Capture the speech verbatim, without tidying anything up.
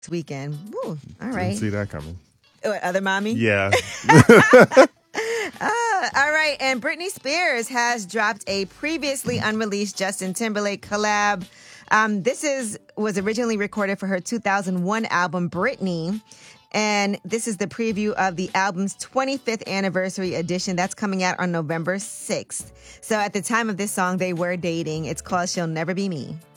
this weekend. Woo, all right. Didn't see that coming. What, other mommy? Yeah. Uh, all right, and Britney Spears has dropped a previously unreleased Justin Timberlake collab. Um, this is was originally recorded for her two thousand one album, Britney. And this is the preview of the album's twenty-fifth anniversary edition. That's coming out on November sixth. So at the time of this song, they were dating. It's called She'll Never Be Me.